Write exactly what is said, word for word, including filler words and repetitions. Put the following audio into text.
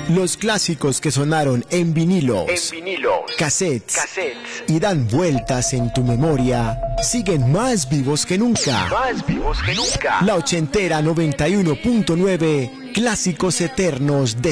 Los clásicos que sonaron en vinilos, En vinilos, cassettes, cassettes, y dan vueltas en tu memoria, siguen más vivos que nunca. más vivos que nunca. La ochentera noventa y uno punto nueve, clásicos eternos de